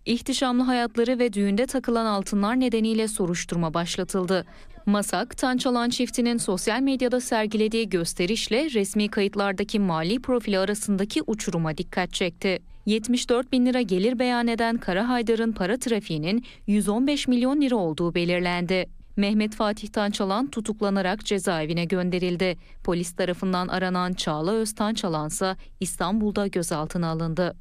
İhtişamlı hayatları ve düğünde takılan altınlar nedeniyle soruşturma başlatıldı. Masak, Tançalan çiftinin sosyal medyada sergilediği gösterişle resmi kayıtlardaki mali profili arasındaki uçuruma dikkat çekti. 74 bin lira gelir beyan eden Kara Haydar'ın para trafiğinin 115 milyon lira olduğu belirlendi. Mehmet Fatih Tançalan tutuklanarak cezaevine gönderildi. Polis tarafından aranan Çağla Öztançalan ise İstanbul'da gözaltına alındı.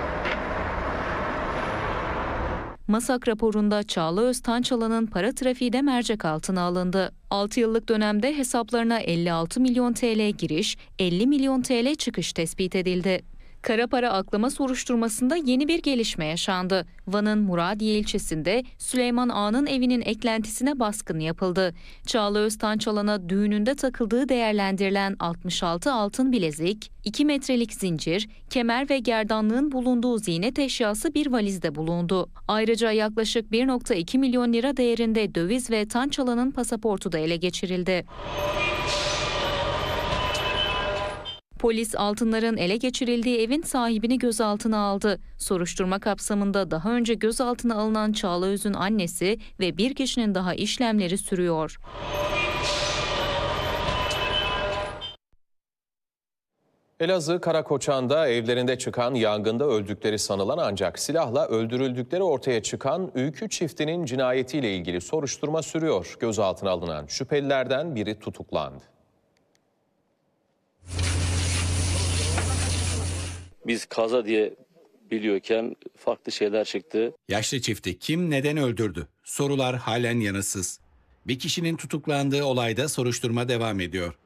Masak raporunda Çağla Öztançalan'ın para trafiği de mercek altına alındı. 6 yıllık dönemde hesaplarına 56 milyon TL giriş, 50 milyon TL çıkış tespit edildi. Kara para aklama soruşturmasında yeni bir gelişme yaşandı. Van'ın Muradiye ilçesinde Süleyman Ağa'nın evinin eklentisine baskın yapıldı. Çağla Öztançalan'a düğününde takıldığı değerlendirilen 66 altın bilezik, 2 metrelik zincir, kemer ve gerdanlığın bulunduğu ziynet eşyası bir valizde bulundu. Ayrıca yaklaşık 1,2 milyon lira değerinde döviz ve Tançalan'ın pasaportu da ele geçirildi. Polis altınların ele geçirildiği evin sahibini gözaltına aldı. Soruşturma kapsamında daha önce gözaltına alınan Çağla Öz'ün annesi ve bir kişinin daha işlemleri sürüyor. Elazığ Karakoçan'da evlerinde çıkan yangında öldükleri sanılan ancak silahla öldürüldükleri ortaya çıkan Ülkü çiftinin cinayetiyle ilgili soruşturma sürüyor. Gözaltına alınan şüphelilerden biri tutuklandı. Biz kaza diye biliyorken farklı şeyler çıktı. Yaşlı çifti kim neden öldürdü? Sorular halen yanıtsız. Bir kişinin tutuklandığı olayda soruşturma devam ediyor.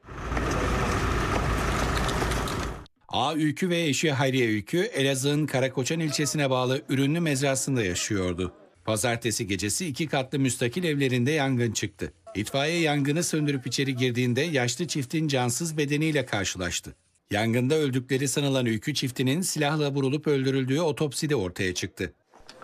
A. Ülkü ve eşi Hayriye Ülkü, Elazığ'ın Karakoçan ilçesine bağlı Ürünlü mezrasında yaşıyordu. Pazartesi gecesi 2 katlı müstakil evlerinde yangın çıktı. İtfaiye yangını söndürüp içeri girdiğinde yaşlı çiftin cansız bedeniyle karşılaştı. Yangında öldükleri sanılan Ülkü çiftinin silahla vurulup öldürüldüğü otopside ortaya çıktı.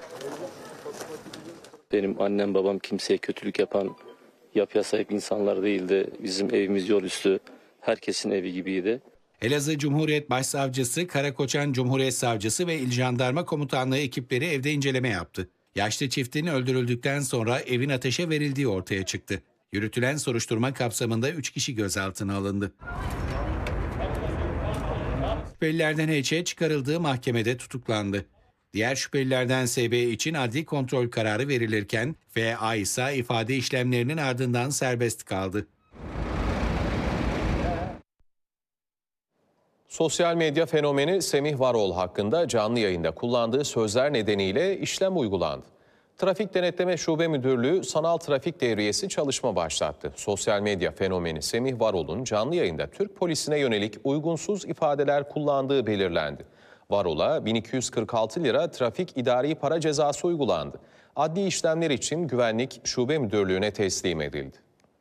Benim annem babam kimseye kötülük yapan, yapıya sahip insanlar değildi. Bizim evimiz yol üstü, herkesin evi gibiydi. Elazığ Cumhuriyet Başsavcısı, Karakoçan Cumhuriyet Savcısı ve İl Jandarma Komutanlığı ekipleri evde inceleme yaptı. Yaşlı çiftin öldürüldükten sonra evin ateşe verildiği ortaya çıktı. Yürütülen soruşturma kapsamında 3 kişi gözaltına alındı. Şüphelilerden H.Ç. çıkarıldığı mahkemede tutuklandı. Diğer şüphelilerden S.B. için adli kontrol kararı verilirken F.A. ise ifade işlemlerinin ardından serbest kaldı. Sosyal medya fenomeni Semih Varol hakkında canlı yayında kullandığı sözler nedeniyle işlem uygulandı. Trafik Denetleme Şube Müdürlüğü Sanal Trafik Devriyesi çalışma başlattı. Sosyal medya fenomeni Semih Varol'un canlı yayında Türk polisine yönelik uygunsuz ifadeler kullandığı belirlendi. Varol'a 1246 lira trafik idari para cezası uygulandı. Adli işlemler için Güvenlik Şube Müdürlüğü'ne teslim edildi.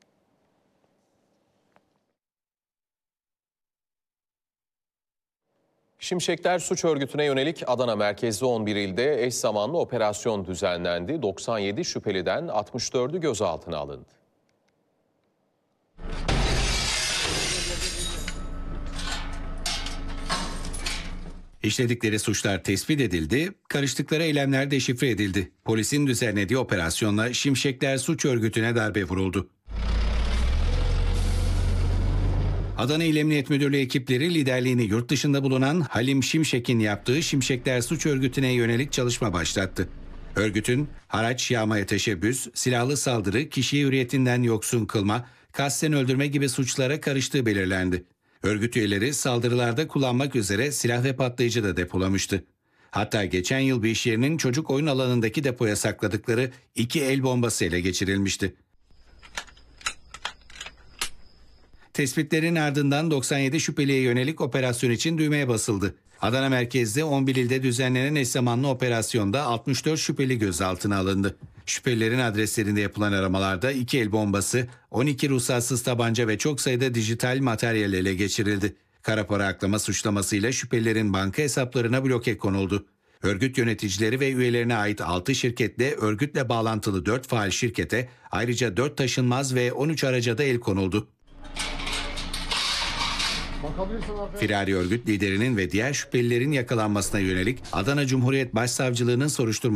Şimşekler suç örgütüne yönelik Adana merkezli 11 ilde eş zamanlı operasyon düzenlendi. 97 şüpheliden 64'ü gözaltına alındı. İşledikleri suçlar tespit edildi, karıştıkları eylemler deşifre edildi. Polisin düzenlediği operasyonla Şimşekler suç örgütüne darbe vuruldu. Adana İl Emniyet Müdürlüğü ekipleri liderliğini yurt dışında bulunan Halim Şimşek'in yaptığı Şimşekler suç örgütüne yönelik çalışma başlattı. Örgütün haraç yağmaya teşebbüs, silahlı saldırı, kişiyi hürriyetinden yoksun kılma, kasten öldürme gibi suçlara karıştığı belirlendi. Örgüt üyeleri saldırılarda kullanmak üzere silah ve patlayıcı da depolamıştı. Hatta geçen yıl bir iş yerinin çocuk oyun alanındaki depoya sakladıkları 2 el bombası ele geçirilmişti. Tespitlerin ardından 97 şüpheliye yönelik operasyon için düğmeye basıldı. Adana merkezde 11 ilde düzenlenen eş zamanlı operasyonda 64 şüpheli gözaltına alındı. Şüphelilerin adreslerinde yapılan aramalarda 2 el bombası, 12 ruhsatsız tabanca ve çok sayıda dijital materyal ele geçirildi. Kara para aklama suçlamasıyla şüphelilerin banka hesaplarına bloke konuldu. Örgüt yöneticileri ve üyelerine ait 6 şirketle örgütle bağlantılı 4 faal şirkete ayrıca 4 taşınmaz ve 13 araca da el konuldu. Firari örgüt liderinin ve diğer şüphelilerin yakalanmasına yönelik Adana Cumhuriyet Başsavcılığı'nın soruşturması